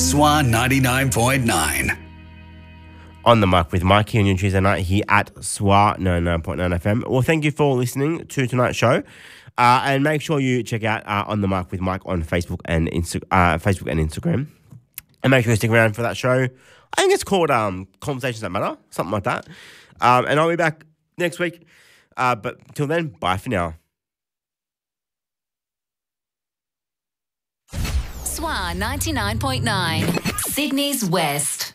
Swan 99.9. On the mic with Mikey on your Tuesday night here at SWA 99.9 FM. Well, thank you for listening to tonight's show. And make sure you check out On the Mic with Mike on Facebook and Instagram. And make sure you stick around for that show. I think it's called Conversations That Matter, something like that. And I'll be back next week. But till then, bye for now. SWA 99.9, Sydney's West.